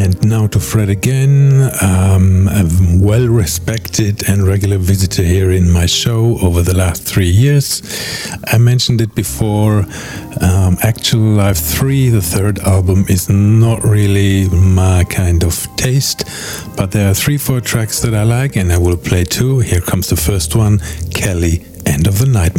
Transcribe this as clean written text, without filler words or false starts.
And now to Fred again, a well-respected and regular visitor here in my show over the last 3 years. I mentioned it before, Actual Life 3, the third album, is not really my kind of taste, but there are 3-4 tracks that I like and I will play 2. Here comes the first one, Kelly, End of the Night.